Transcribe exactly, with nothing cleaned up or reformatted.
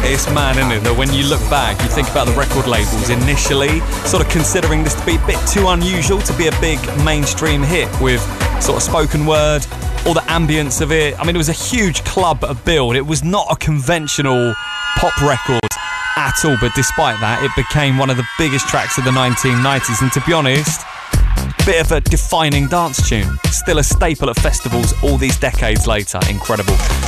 It's mad, isn't it, that when you look back, you think about the record labels initially sort of considering this to be a bit too unusual to be a big mainstream hit with sort of spoken word, all the ambience of it. I mean, it was a huge club build. It was not a conventional pop record at all, but despite that, it became one of the biggest tracks of the nineteen nineties, and to be honest, bit of a defining dance tune. Still a staple at festivals all these decades later. Incredible.